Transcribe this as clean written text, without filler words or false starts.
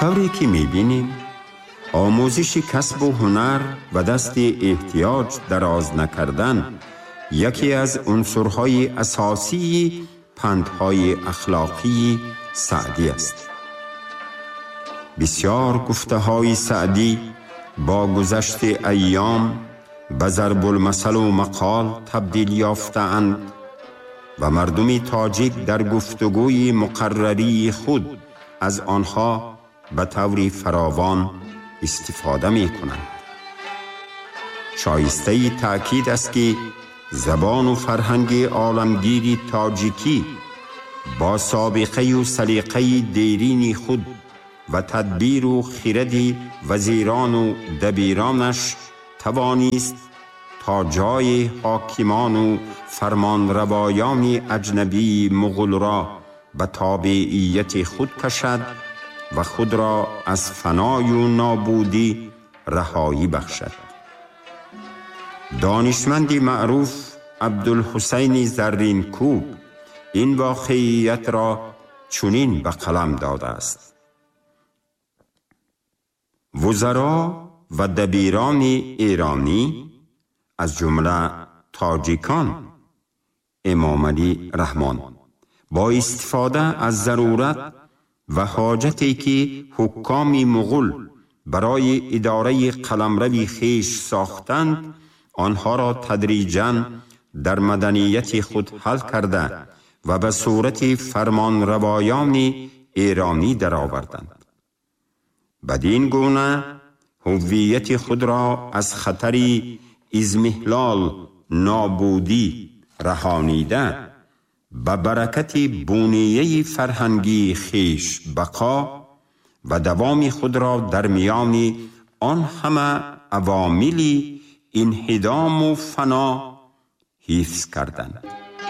طوری که می‌بینیم آموزش کسب و هنر و دست احتیاج دراز نکردن یکی از عنصرهای اساسی پندهای اخلاقی سعدی است. بسیار گفته‌های سعدی با گذشت ایام به ضرب المثل و مقال تبدیل یافته‌اند و مردم تاجیک در گفتگوی مقرری خود از آنها به طور فراوان استفاده می کنند. شایسته تأکید است که زبان و فرهنگ عالمگیر تاجیکی با سابقه و سلیقه دیرین خود و تدبیر و خرد وزیران و دبیرانش توانست تا جای حاکمان و فرمانروایان اجنبی مغول را به تابعیت خود کشد و خود را از فنای و نابودی رهایی بخشد. دانشمندی معروف عبدالحسین زرینکوب این واقعیت را چنین به قلم داده است: وزرا و دبیران ایرانی از جمله تاجیکان امام علی رحمان با استفاده از ضرورت و حاجتی که حکام مغول برای اداره قلمرو خویش ساختند آنها را تدریجاً در مدنیت خود حل کرده و به صورت فرمان روایان ایرانی درآوردند. بدین گونه هویت خود را از خطر اضمحلال نابودی رهانیده به برکت بنیه فرهنگی خویش بقا و دوام خود را در میان آن همه عوامل انهدام و فنا حفظ کردند.